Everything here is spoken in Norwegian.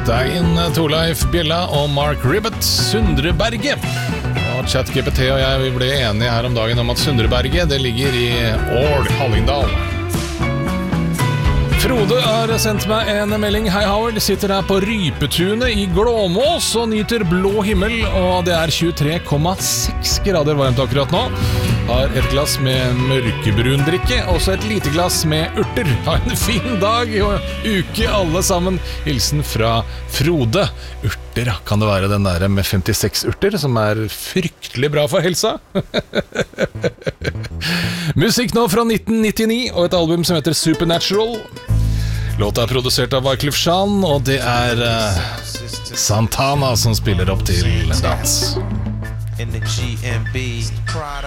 Stein, Torleif Bjella og Mark Ribbett, Sundreberget. Og ChatGPT og jeg vi ble enige her om dagen om at Sundreberget det ligger i Ål, Hallingdal. Frode har sendt meg en melding. Hei Howard, sitter her på Rypetunet i Glåmås og nyter blå himmel, og det er 23,6 grader varmt akkurat nå. Har et glass med mørkebrun drikke, også et lite glass med urter. Ha en fin dag og uke alle sammen. Hilsen fra Frode. Urter, kan det være den der med 56 urter som er fryktelig bra for helsa? Musikk nå fra 1999 og et album som heter Supernatural. Låta er produsert av Wyclef Jean, og det er Santana som spiller opp til dans. In the GMB